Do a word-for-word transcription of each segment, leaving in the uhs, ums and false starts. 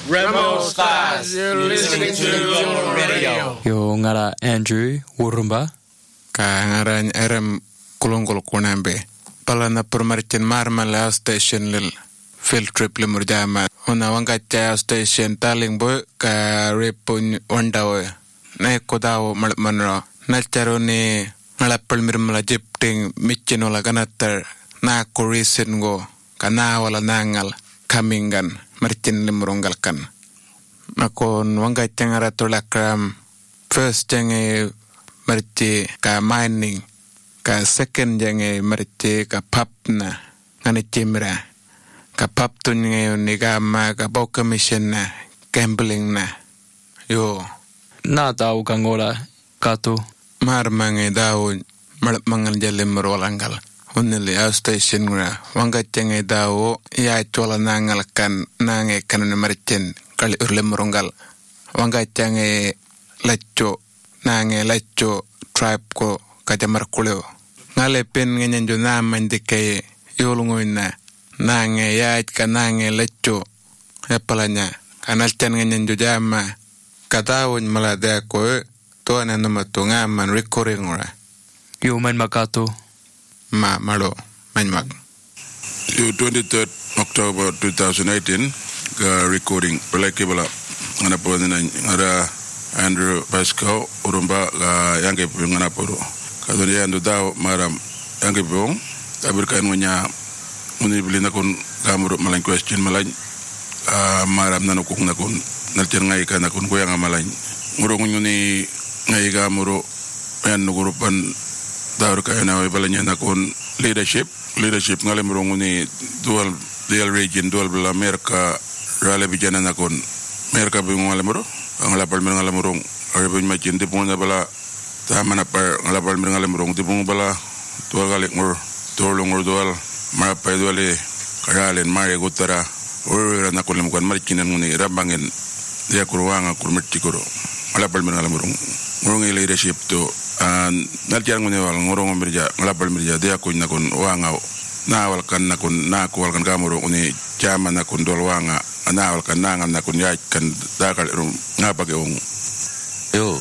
Remo Stars, you're listening to your radio. Yo ngara Andrew Urumba. Ka ngara RM kulungkul kunambe. Palana permarcin marmala station lil field trip limur jama. Una wangkaca station taling boy ka repun wandawe. Na kodaw malmanro. Na charoni ngalapal mirmala jipting michinola ganatar na kurisin go kana wala nangal kamingan. Martin limuronggal kan. Makon wangga cengara tulakram first jenge marti ka mining ka second jenge marti ka papna ngani cimra ka paptun nge nigama ka bow commission na gambling na yo Na tau kangola katu mar mange daw malap mangal jalim rolanggal. Unili au station ngura wangga cenge dawo ya chola nangal kan nange kanan marcin kali urle moronggal wangga cenge lacco nange lacco tribe ko kajamar kuleo ngale pen ngenyen jo na mandike yolungoina nange ya kan nange lacco yapalanya kanal cen ngenyen jo jama katawon malada ko to ananama to ngaman recording ngura yo man makatu ma malo manmak yo twenty-third October twenty eighteen ga recording pelaki bala ngana po na ngara Andrew Pascal Urumba ga yange ngana poro kadoni ando daw maram yange bong tabir kan ngonya muni bilina kon gamuro malan question malan maram nanu ko na kon nalter ngai kan kon ko yang malan ngoro nguni ngai gamuro yan ngurupan daur ka na balanya na kon leadership leadership ngale muronguni dual dual region dual bla America rale bijana na kon America bi ngale muro ngala pal mir ngale murong arbe ma cinde pona bala ta mana par ngala pal mir ngale murong ti pung bala dual gale mur dual ngor dual ma pa duale karalen mare gutara ora na kon kon mar kinan nguni rabangen dia kurwanga kurmetti kuro ngala pal mir ngale murong ngorong leadership to an naltiar ngone wal ngorong mirja ngalapal mirja dia ko nakon wanga na wal kan nakon na ko wal kan gamoro uni chama nakon dol wanga na wal kan nanga nakon ya kan dakal rum ngapa ke wong yo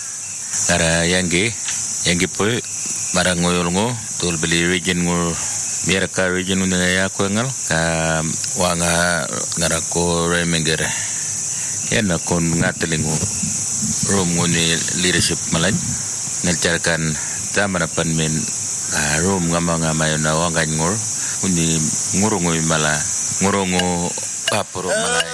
ara yangi yangi po barang ngoyolngo tol beli region ngor America region uni ya ko ngal ka wanga ngarako remengere ya nakon ngatelingo rum ngone leadership malan nalcarkan tamana panmen rum ngama ngama na wanga ngor uni ngurungo mala ngurungo paporo malai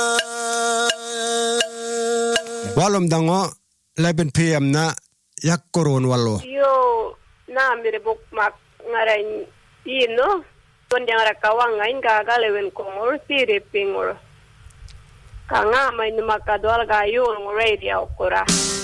walom dango eleven p m na yakkoron wallo yo na mire bok mak ngaran ino ton yang rakawanga inga galewen kongor sire pingor kanga mai numakadwal gayo radio kora